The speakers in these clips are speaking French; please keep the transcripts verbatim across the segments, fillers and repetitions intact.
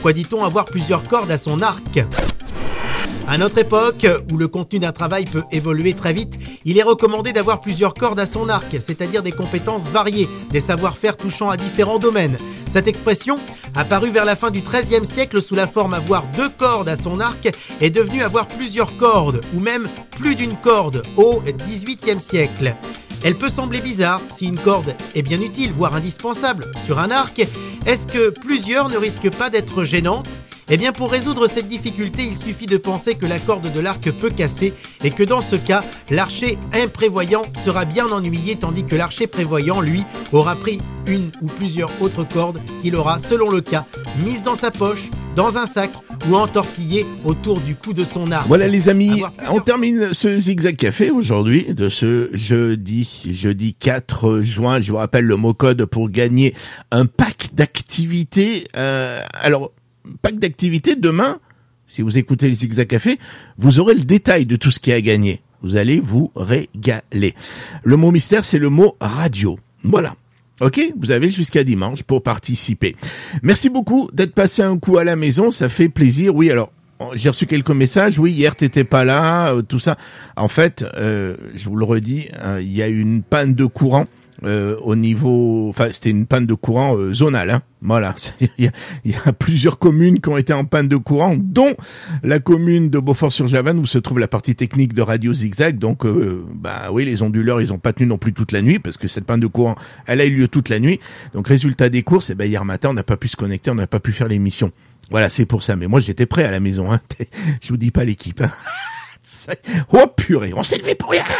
Quoi dit-on avoir plusieurs cordes à son arc ? À notre époque, où le contenu d'un travail peut évoluer très vite, il est recommandé d'avoir plusieurs cordes à son arc, c'est-à-dire des compétences variées, des savoir-faire touchant à différents domaines. Cette expression, apparue vers la fin du treizième siècle sous la forme avoir deux cordes à son arc, est devenue avoir plusieurs cordes, ou même plus d'une corde, au dix-huitième siècle. Elle peut sembler bizarre si une corde est bien utile, voire indispensable, sur un arc. Est-ce que plusieurs ne risquent pas d'être gênantes ? Eh bien, pour résoudre cette difficulté, il suffit de penser que la corde de l'arc peut casser et que dans ce cas, l'archer imprévoyant sera bien ennuyé tandis que l'archer prévoyant, lui, aura pris une ou plusieurs autres cordes qu'il aura, selon le cas, mises dans sa poche, dans un sac ou entortillées autour du cou de son arc. Voilà les amis, on termine ce Zigzag Café aujourd'hui de ce jeudi, jeudi quatre juin. Je vous rappelle le mot code pour gagner un pack d'activités. Euh, alors... Pack d'activités, demain, si vous écoutez le Zigzag Café, vous aurez le détail de tout ce qui a gagné. Vous allez vous régaler. Le mot mystère, c'est le mot radio. Voilà. Ok, vous avez jusqu'à dimanche pour participer. Merci beaucoup d'être passé un coup à la maison, ça fait plaisir. Oui, alors, j'ai reçu quelques messages. Oui, hier, t'étais pas là, euh, tout ça. En fait, euh, je vous le redis, euh, il y a eu une panne de courant. Euh, au niveau, enfin c'était une panne de courant euh, zonale, hein. Voilà, il y a, il y a plusieurs communes qui ont été en panne de courant, dont la commune de Beaufort-sur-Javanne où se trouve la partie technique de Radio Zigzag. Donc, euh, bah oui, les onduleurs ils ont pas tenu non plus toute la nuit parce que cette panne de courant, elle a eu lieu toute la nuit. Donc résultat des courses, et eh ben hier matin on n'a pas pu se connecter, on n'a pas pu faire l'émission. Voilà, c'est pour ça. Mais moi j'étais prêt à la maison, hein. Je vous dis pas l'équipe. Hein. Oh purée, on s'est levé pour rien.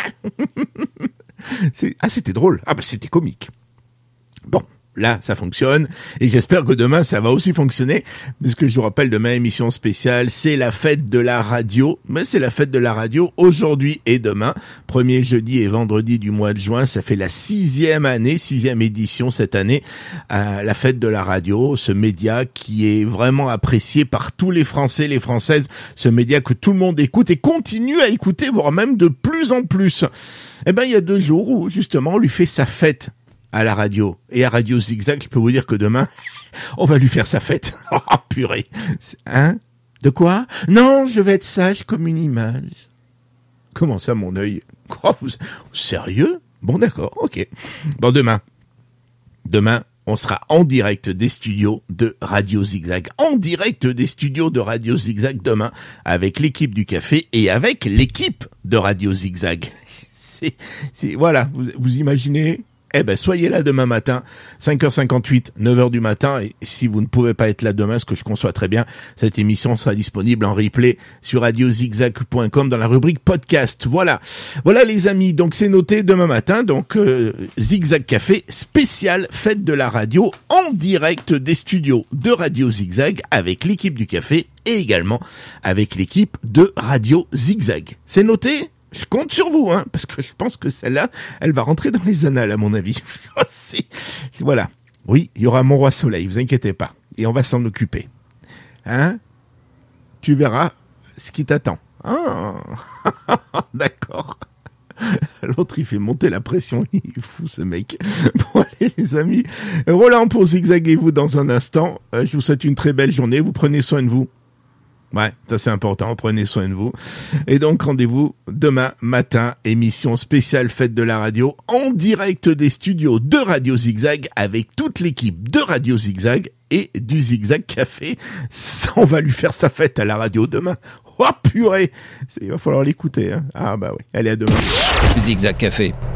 C'est... Ah, c'était drôle. Ah, bah, c'était comique. Bon, là, ça fonctionne. Et j'espère que demain, ça va aussi fonctionner. Parce que je vous rappelle, demain, émission spéciale, c'est la fête de la radio. Mais c'est la fête de la radio aujourd'hui et demain. Premier jeudi et vendredi du mois de juin. Ça fait la sixième année, sixième édition cette année. Euh, la fête de la radio. Ce média qui est vraiment apprécié par tous les Français, les Françaises. Ce média que tout le monde écoute et continue à écouter, voire même de plus en plus. Eh ben, il y a deux jours où, justement, on lui fait sa fête à la radio. Et à Radio Zigzag, je peux vous dire que demain, on va lui faire sa fête. Oh, purée. Hein? De quoi? Non, je vais être sage comme une image. Comment ça, mon œil? Oh, vous... Sérieux? Bon, d'accord, ok. Bon, demain. Demain, on sera en direct des studios de Radio Zigzag. En direct des studios de Radio Zigzag demain, avec l'équipe du café et avec l'équipe de Radio Zigzag. C'est, c'est, voilà, vous, vous imaginez? Eh ben, soyez là demain matin, cinq heures cinquante-huit, neuf heures du matin, et si vous ne pouvez pas être là demain, ce que je conçois très bien, cette émission sera disponible en replay sur radio zigzag point com dans la rubrique podcast. Voilà. Voilà les amis, donc c'est noté demain matin, donc euh, Zigzag Café, spécial fête de la radio, en direct des studios de Radio Zigzag, avec l'équipe du café, et également avec l'équipe de Radio Zigzag. C'est noté? Je compte sur vous, hein, parce que je pense que celle-là, elle va rentrer dans les annales, à mon avis. C'est... Voilà. Oui, il y aura Mon Roi Soleil, vous inquiétez pas. Et on va s'en occuper. Hein? Tu verras ce qui t'attend. Ah. D'accord. L'autre, il fait monter la pression. Il est fou, ce mec. Bon, allez, les amis. Roland pour zigzaguez-vous dans un instant. Euh, je vous souhaite une très belle journée. Vous prenez soin de vous. Ouais, ça c'est important, prenez soin de vous. Et donc rendez-vous demain matin, émission spéciale fête de la radio, en direct des studios de Radio Zigzag, avec toute l'équipe de Radio Zigzag et du Zigzag Café. On va lui faire sa fête à la radio demain. Oh purée, il va falloir l'écouter. Hein. Ah bah oui, allez à demain. Zigzag Café.